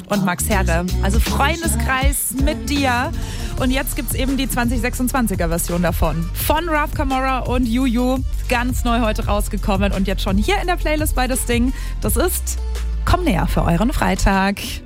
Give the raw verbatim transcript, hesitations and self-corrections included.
und Max Herre. Also Freundeskreis mit dir. Und jetzt gibt's eben die zwanzig sechsundzwanziger Version davon. Von Raf Camora und Juju. Ganz neu heute rausgekommen und jetzt schon hier in der Playlist bei das Ding. Das ist Komm näher für euren Freitag.